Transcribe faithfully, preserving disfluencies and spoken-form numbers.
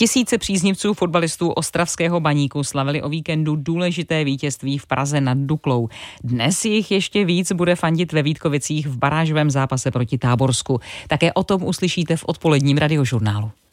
Tisíce příznivců fotbalistů ostravského Baníku slavili o víkendu důležité vítězství v Praze nad Duklou. Dnes jich ještě víc bude fandit ve Vítkovicích v barážovém zápase proti Táborsku. Také o tom uslyšíte v odpoledním radiožurnálu.